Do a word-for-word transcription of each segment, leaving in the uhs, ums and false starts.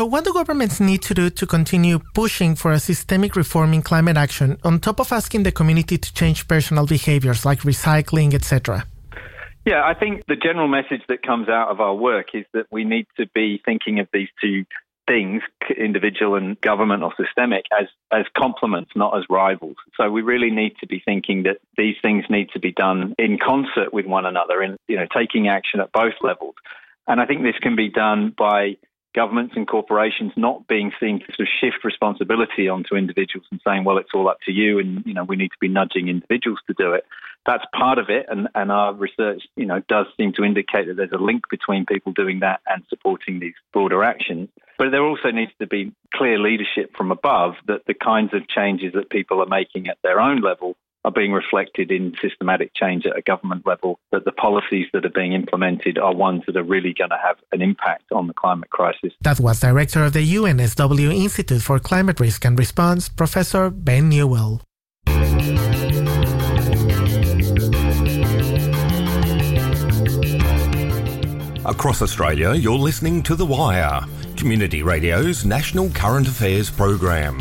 So what do governments need to do to continue pushing for a systemic reform in climate action on top of asking the community to change personal behaviors like recycling, et cetera? Yeah, I think the general message that comes out of our work is that we need to be thinking of these two things, individual and government or systemic, as, as complements, not as rivals. So we really need to be thinking that these things need to be done in concert with one another, in, you know, taking action at both levels. And I think this can be done by governments and corporations not being seen to sort of shift responsibility onto individuals and saying, well, it's all up to you and, you know, we need to be nudging individuals to do it. That's part of it, and, and our research, you know, does seem to indicate that there's a link between people doing that and supporting these broader actions. But there also needs to be clear leadership from above that the kinds of changes that people are making at their own level are being reflected in systematic change at a government level, that the policies that are being implemented are ones that are really going to have an impact on the climate crisis. That was Director of the U N S W Institute for Climate Risk and Response, Professor Ben Newell. Across Australia, you're listening to The Wire, Community Radio's national current affairs program.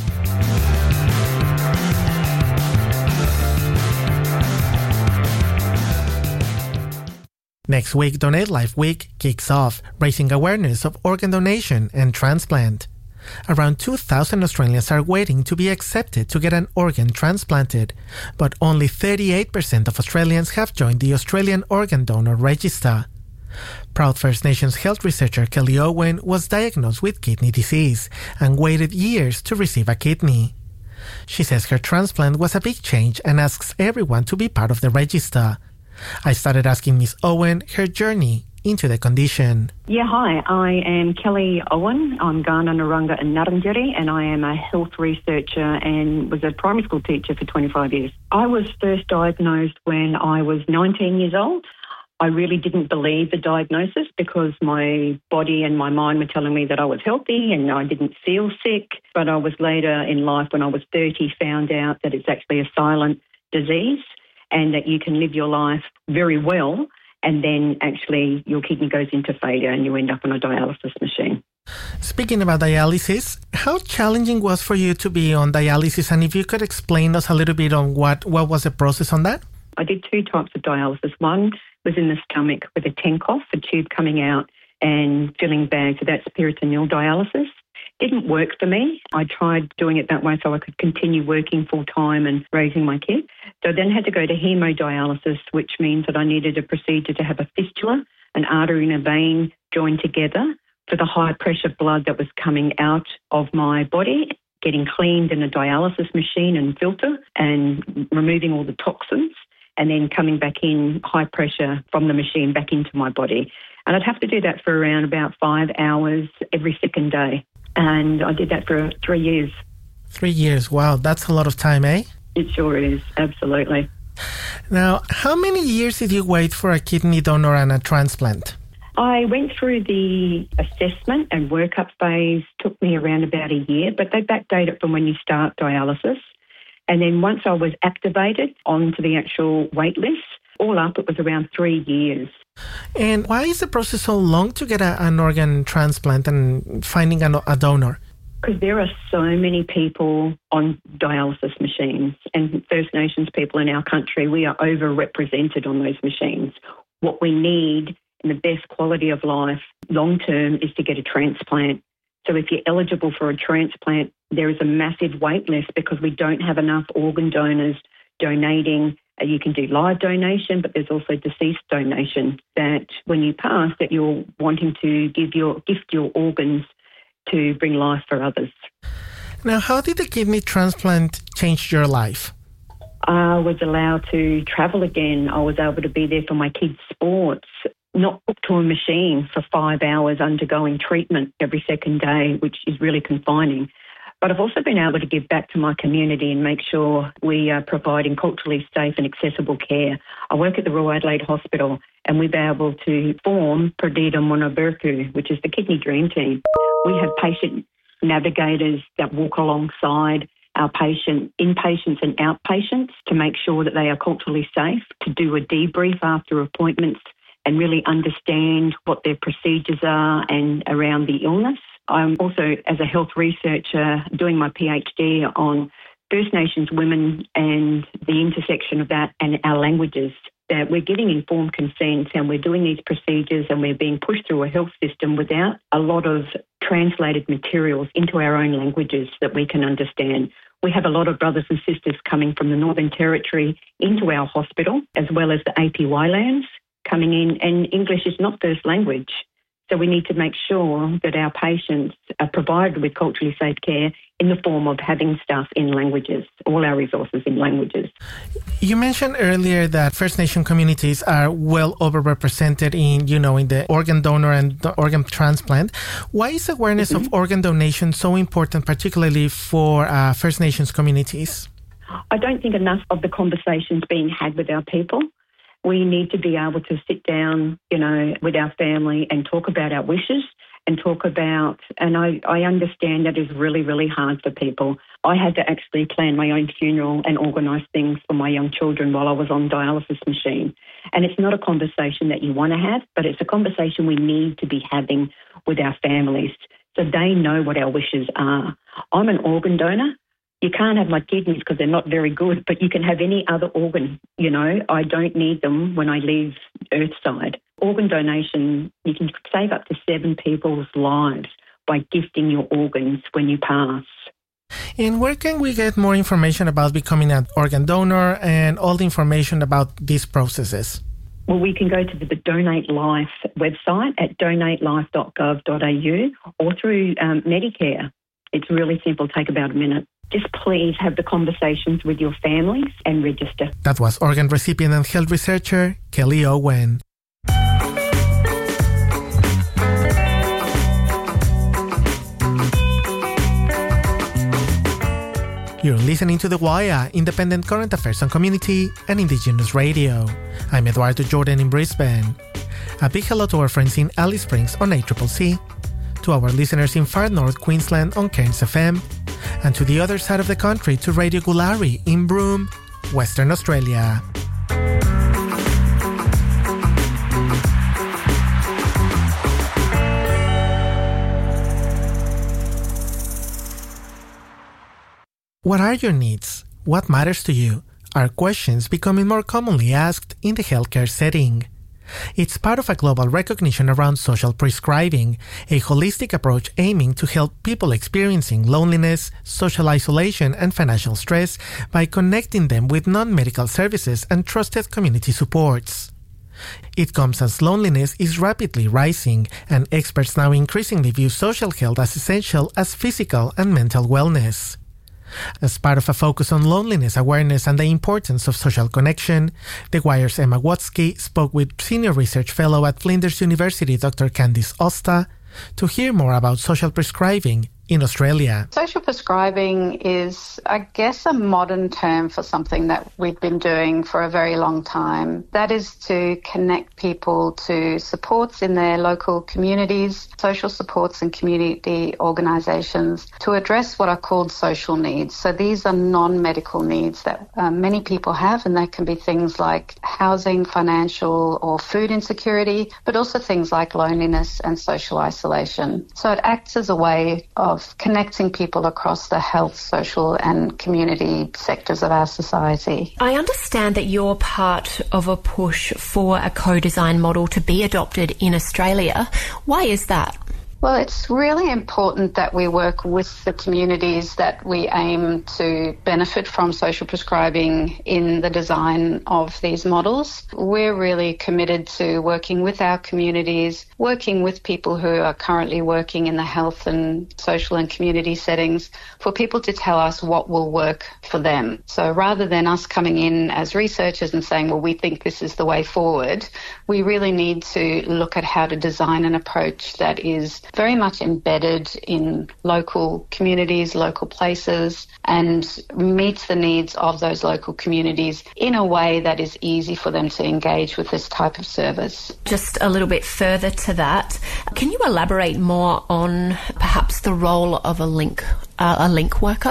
Next week, Donate Life Week kicks off, raising awareness of organ donation and transplant. Around two thousand Australians are waiting to be accepted to get an organ transplanted, but only thirty-eight percent of Australians have joined the Australian Organ Donor Register. Proud First Nations health researcher Kelly Owen was diagnosed with kidney disease and waited years to receive a kidney. She says her transplant was a big change and asks everyone to be part of the register. I started asking Miss Owen her journey into the condition. Yeah, hi. I am Kelly Owen. I'm Kaurna Narungga and Ngarrindjeri, and I am a health researcher and was a primary school teacher for twenty-five years. I was first diagnosed when I was nineteen years old. I really didn't believe the diagnosis because my body and my mind were telling me that I was healthy and I didn't feel sick. But I was later in life, when I was thirty, found out that it's actually a silent disease and that you can live your life very well and then actually your kidney goes into failure and you end up on a dialysis machine. Speaking about dialysis, how challenging was for you to be on dialysis? And if you could explain us a little bit on what, what was the process on that? I did two types of dialysis. One was in the stomach with a Tenkoff, a tube coming out and filling bags. So that's peritoneal dialysis. Didn't work for me. I tried doing it that way so I could continue working full time and raising my kids. So I then had to go to hemodialysis, which means that I needed a procedure to have a fistula, an artery and a vein joined together for the high pressure blood that was coming out of my body, getting cleaned in a dialysis machine and filter and removing all the toxins, and then coming back in high pressure from the machine back into my body. And I'd have to do that for around about five hours every second day. And I did that for three years. Three years. Wow, that's a lot of time, eh? It sure is, absolutely. Now, how many years did you wait for a kidney donor and a transplant? I went through the assessment and workup phase, took me around about a year, but they backdate it from when you start dialysis. And then once I was activated onto the actual wait list, all up it was around three years. And why is the process so long to get a, an organ transplant and finding a, a donor? Because there are so many people on dialysis machines, and First Nations people in our country, we are overrepresented on those machines. What we need and the best quality of life long term is to get a transplant. So if you're eligible for a transplant, there is a massive wait list because we don't have enough organ donors donating. You can do live donation, but there's also deceased donation, that when you pass, that you're wanting to give your gift your organs to bring life for others. Now, how did the kidney transplant change your life? I was allowed to travel again. I was able to be there for my kids' sports, not hooked to a machine for five hours undergoing treatment every second day, which is really confining. But I've also been able to give back to my community and make sure we are providing culturally safe and accessible care. I work at the Royal Adelaide Hospital and we've been able to form Perdita Monaberku, which is the Kidney Dream Team. We have patient navigators that walk alongside our patient, inpatients and outpatients, to make sure that they are culturally safe, to do a debrief after appointments and really understand what their procedures are and around the illness. I'm also, as a health researcher, doing my PhD on First Nations women and the intersection of that and our languages. That we're getting informed consent and we're doing these procedures and we're being pushed through a health system without a lot of translated materials into our own languages that we can understand. We have a lot of brothers and sisters coming from the Northern Territory into our hospital, as well as the A P Y lands coming in, and English is not first language. So we need to make sure that our patients are provided with culturally safe care in the form of having stuff in languages, all our resources in languages. You mentioned earlier that First Nation communities are well overrepresented in, you know, in the organ donor and the organ transplant. Why is awareness mm-hmm. of organ donation so important, particularly for uh, First Nations communities? I don't think enough of the conversations being had with our people. We need to be able to sit down, you know, with our family and talk about our wishes and talk about, and I, I understand that is really, really hard for people. I had to actually plan my own funeral and organise things for my young children while I was on dialysis machine. And it's not a conversation that you want to have, but it's a conversation we need to be having with our families so they know what our wishes are. I'm an organ donor. You can't have my kidneys because they're not very good, but you can have any other organ, you know. I don't need them when I leave Earthside. Organ donation, you can save up to seven people's lives by gifting your organs when you pass. And where can we get more information about becoming an organ donor and all the information about these processes? Well, we can go to the Donate Life website at donate life dot gov dot a u or through um, Medicare. It's really simple, take about a minute. Just please have the conversations with your families and register. That was organ recipient and health researcher Kelly Owen. You're listening to The Wire, independent current affairs on community and Indigenous radio. I'm Eduardo Jordan in Brisbane. A big hello to our friends in Alice Springs on A C C C, to our listeners in far north Queensland on Cairns F M, and to the other side of the country to Radio Gulari in Broome, Western Australia. What are your needs? What matters to you? Are questions becoming more commonly asked in the healthcare setting. It's part of a global recognition around social prescribing, a holistic approach aiming to help people experiencing loneliness, social isolation, and financial stress by connecting them with non-medical services and trusted community supports. It comes as loneliness is rapidly rising, and experts now increasingly view social health as essential as physical and mental wellness. As part of a focus on loneliness awareness and the importance of social connection, The Wire's Emma Watsky spoke with Senior Research Fellow at Flinders University Doctor Candice Osta to hear more about social prescribing in Australia. Social prescribing is, I guess, a modern term for something that we've been doing for a very long time. That is to connect people to supports in their local communities, social supports and community organisations to address what are called social needs. So these are non-medical needs that uh, many people have, and that can be things like housing, financial or food insecurity, but also things like loneliness and social isolation. So it acts as a way of connecting people across the health, social and community sectors of our society. I understand that you're part of a push for a co-design model to be adopted in Australia. Why is that? Well, it's really important that we work with the communities that we aim to benefit from social prescribing in the design of these models. We're really committed to working with our communities, working with people who are currently working in the health and social and community settings for people to tell us what will work for them. So rather than us coming in as researchers and saying, well, we think this is the way forward, we really need to look at how to design an approach that is very much embedded in local communities, local places, and meets the needs of those local communities in a way that is easy for them to engage with this type of service. Just a little bit further to that, can you elaborate more on perhaps the role of a link, uh, a link worker?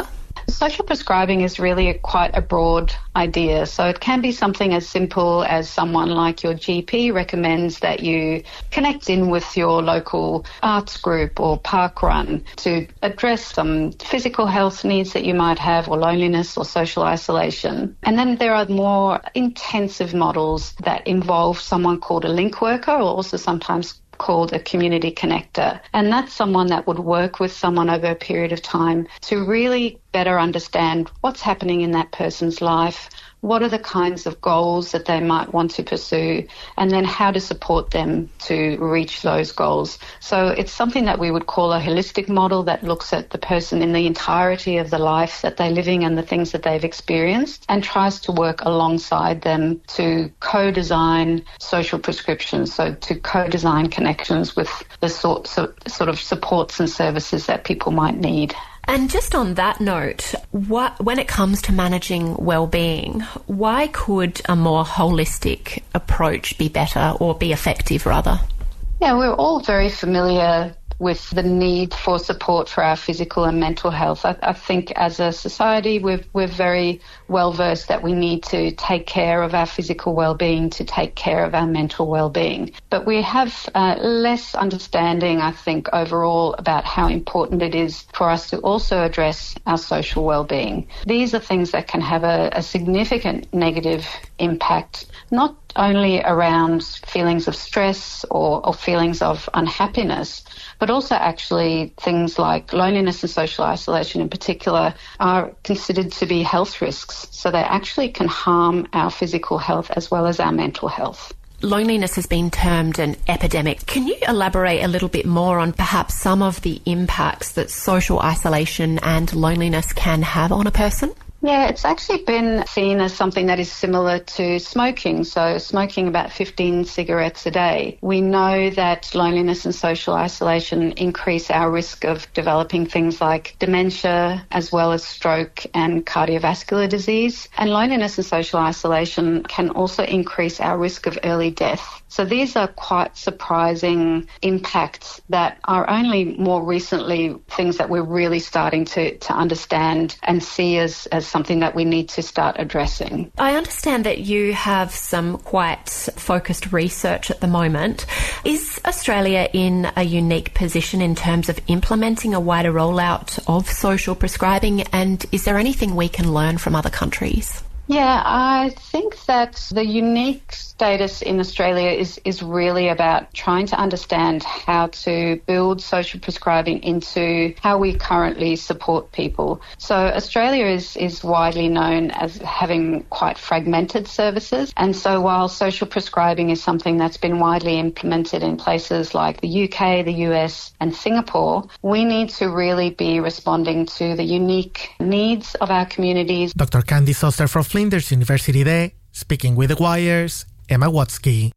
Social prescribing is really a, quite a broad idea. So it can be something as simple as someone like your G P recommends that you connect in with your local arts group or park run to address some physical health needs that you might have, or loneliness or social isolation. And then there are more intensive models that involve someone called a link worker, or also sometimes called a community connector. And that's someone that would work with someone over a period of time to really better understand what's happening in that person's life, what are the kinds of goals that they might want to pursue, and then how to support them to reach those goals. So it's something that we would call a holistic model that looks at the person in the entirety of the life that they're living and the things that they've experienced, and tries to work alongside them to co-design social prescriptions, so to co-design connections with the sort, so, sort of supports and services that people might need. And just on that note, what, when it comes to managing well-being, why could a more holistic approach be better, or be effective rather? Yeah, we're all very familiar with the need for support for our physical and mental health. I, I think as a society, we're, we're very well versed that we need to take care of our physical well-being to take care of our mental well-being. But we have uh, less understanding, I think, overall about how important it is for us to also address our social well-being. These are things that can have a, a significant negative impact, not only around feelings of stress or, or feelings of unhappiness, but also actually things like loneliness and social isolation in particular are considered to be health risks. So they actually can harm our physical health as well as our mental health. Loneliness has been termed an epidemic. Can you elaborate a little bit more on perhaps some of the impacts that social isolation and loneliness can have on a person? Yeah, it's actually been seen as something that is similar to smoking. So smoking about fifteen cigarettes a day. We know that loneliness and social isolation increase our risk of developing things like dementia, as well as stroke and cardiovascular disease. And loneliness and social isolation can also increase our risk of early death. So these are quite surprising impacts that are only more recently things that we're really starting to, to understand and see as, as something that we need to start addressing. I understand that you have some quite focused research at the moment. Is Australia in a unique position in terms of implementing a wider rollout of social prescribing, and is there anything we can learn from other countries? Yeah, I think that the unique status in Australia is, is really about trying to understand how to build social prescribing into how we currently support people. So Australia is, is widely known as having quite fragmented services. And so while social prescribing is something that's been widely implemented in places like the U K, the U S and Singapore, we need to really be responding to the unique needs of our communities. Doctor Candice Oster from Flinders University there, speaking with The Wire's Emma Watsky.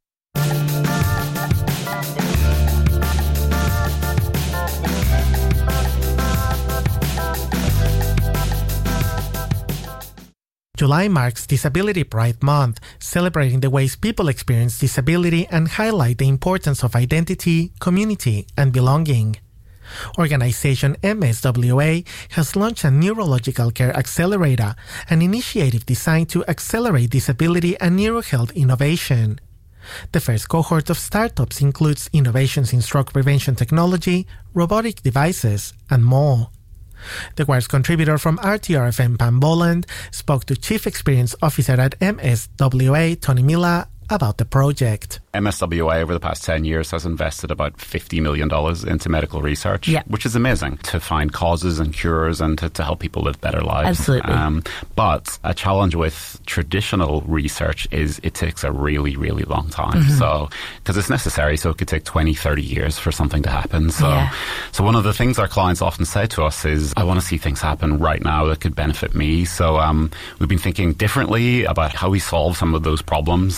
July marks Disability Pride Month, celebrating the ways people experience disability and highlight the importance of identity, community, and belonging. Organization M S W A has launched a Neurological Care Accelerator, an initiative designed to accelerate disability and neurohealth innovation. The first cohort of startups includes innovations in stroke prevention technology, robotic devices, and more. The Wire's contributor from R T R F M Pam Boland spoke to Chief Experience Officer at M S W A, Tony Mila, about the project. M S W A over the past ten years has invested about fifty million dollars into medical research, yeah. which is amazing, to find causes and cures and to, to help people live better lives. Absolutely. Um, but a challenge with traditional research is it takes a really, really long time. Mm-hmm. So, because it's necessary, so it could take twenty, thirty years for something to happen. So, yeah. so one of the things our clients often say to us is, I want to see things happen right now that could benefit me. So um, we've been thinking differently about how we solve some of those problems, and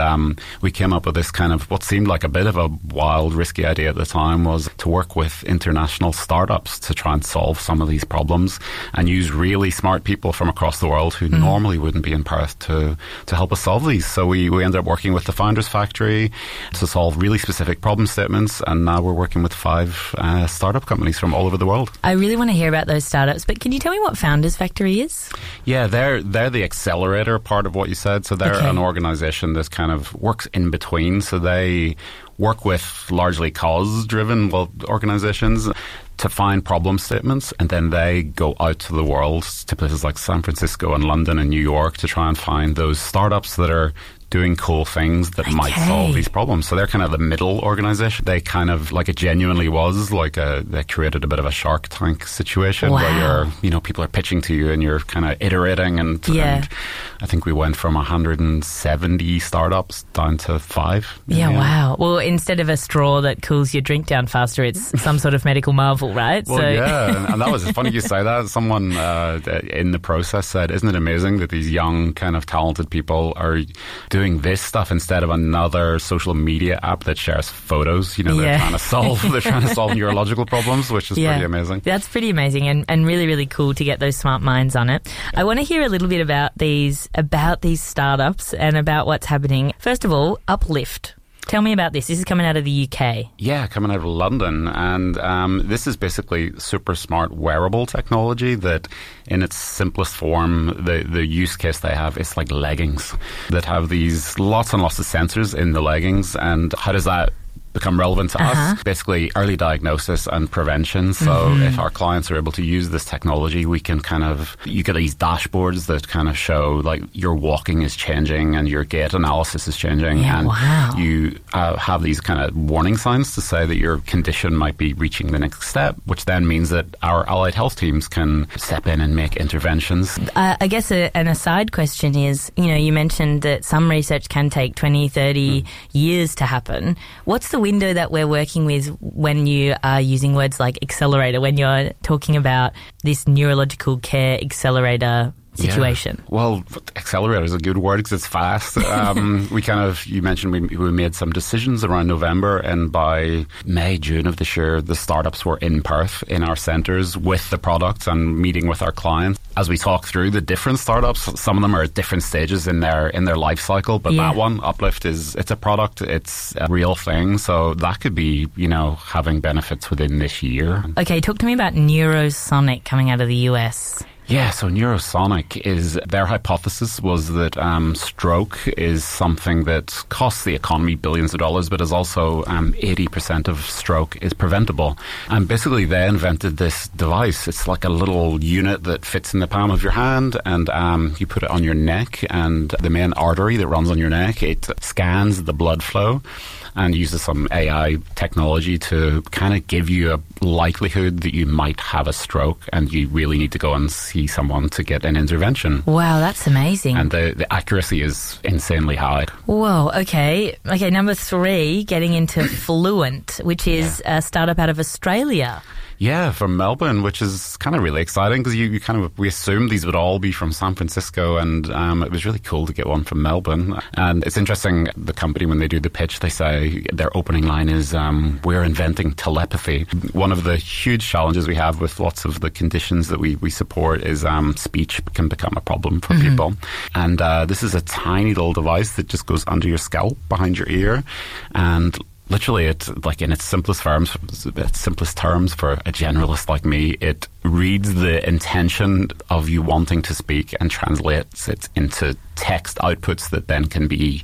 um, we came up with this kind of what seemed like a bit of a wild, risky idea at the time, was to work with international startups to try and solve some of these problems and use really smart people from across the world who mm. normally wouldn't be in Perth to, to help us solve these. So we, we ended up working with the Founders Factory to solve really specific problem statements, and now we're working with five uh, startup companies from all over the world. I really want to hear about those startups, but can you tell me what Founders Factory is? Yeah, they're they're the accelerator part of what you said. So they're okay. an organisation that kind of works in between. So they work with largely cause-driven well, organisations to find problem statements, and then they go out to the world, to places like San Francisco and London and New York, to try and find those startups that are doing cool things that okay. might solve these problems. So they're kind of the middle organisation. They kind of, like it genuinely was, like a, they created a bit of a Shark Tank situation wow. where you're, you know, people are pitching to you and you're kind of iterating and, yeah. and I think we went from one hundred seventy startups down to five. Yeah, yeah, wow. Well, instead of a straw that cools your drink down faster, it's some sort of medical marvel, right? Well, so yeah, and, and that was funny you say that. Someone uh, in the process said, isn't it amazing that these young kind of talented people are doing this stuff instead of another social media app that shares photos? You know, they're yeah. trying to solve they're trying to solve neurological problems, which is yeah. pretty amazing. That's pretty amazing and, and really, really cool to get those smart minds on it. I want to hear a little bit about these about these startups and about what's happening. First of all, Uplift. Tell me about this. This is coming out of the U K. Yeah, coming out of London. And um, this is basically super smart wearable technology that in its simplest form, the, the use case they have is like leggings that have these lots and lots of sensors in the leggings. And how does that become relevant to uh-huh. us? Basically early diagnosis and prevention. So mm-hmm. if our clients are able to use this technology, we can kind of, you get these dashboards that kind of show like your walking is changing and your gait analysis is changing. Yeah, and wow. you uh, have these kind of warning signs to say that your condition might be reaching the next step, which then means that our allied health teams can step in and make interventions. Uh, I guess a, an aside question is, you know, you mentioned that some research can take twenty, thirty mm. years to happen. What's the window that we're working with when you are using words like accelerator, when you're talking about this neurological care accelerator situation? Yeah. Well, accelerator is a good word because it's fast. Um, we kind of, you mentioned we, we made some decisions around November, and by May, June of this year, the startups were in Perth in our centres with the products and meeting with our clients. As we talk through the different startups, some of them are at different stages in their in their life cycle, but yeah. that one, Uplift, is it's a product, it's a real thing, so that could be, you know, having benefits within this year. Okay, talk to me about Neurosonic coming out of the U S. Yeah, so Neurosonic is, their hypothesis was that um, stroke is something that costs the economy billions of dollars, but is also um, eighty percent of stroke is preventable. And basically they invented this device. It's like a little unit that fits in the palm of your hand, and um, you put it on your neck, and the main artery that runs on your neck, it scans the blood flow and uses some A I technology to kind of give you a likelihood that you might have a stroke, and you really need to go and see someone to get an intervention. Wow, that's amazing. And the, the accuracy is insanely high. Whoa, okay. Okay, number three, getting into Fluent, which is yeah. a startup out of Australia. Yeah, from Melbourne, which is kind of really exciting because you, you kind of, we assumed these would all be from San Francisco, and um, it was really cool to get one from Melbourne. And it's interesting, the company, when they do the pitch, they say their opening line is, um, we're inventing telepathy. One of the huge challenges we have with lots of the conditions that we, we support is um, speech can become a problem for mm-hmm. people. And uh, this is a tiny little device that just goes under your scalp, behind your ear, and literally, it, like in its simplest terms, its simplest terms for a generalist like me, it reads the intention of you wanting to speak and translates it into text outputs that then can be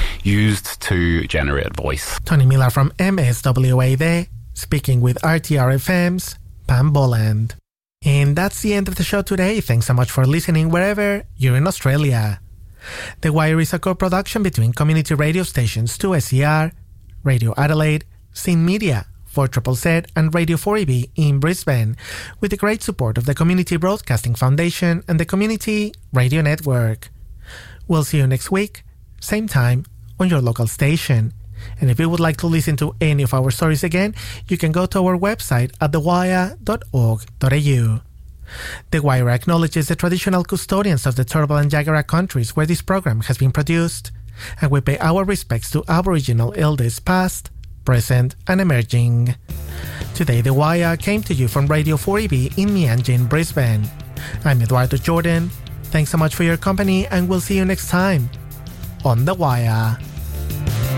used to generate voice. Tony Miller from M S W A there, speaking with R T R F M's Pam Boland. And that's the end of the show today. Thanks so much for listening wherever you're in Australia. The Wire is a co-production between community radio stations two S E R, Radio Adelaide, Scene Media, four Z Z Z, and Radio four A B in Brisbane, with the great support of the Community Broadcasting Foundation and the Community Radio Network. We'll see you next week, same time, on your local station. And if you would like to listen to any of our stories again, you can go to our website at the wire dot org dot a u. The Wire acknowledges the traditional custodians of the Turrbal and Jagera countries where this program has been produced. and we pay our respects to Aboriginal elders past, present, and emerging. Today, The Wire came to you from Radio four E B in Mianjin, Brisbane. I'm Eduardo Jordan. Thanks so much for your company, and we'll see you next time on The Wire.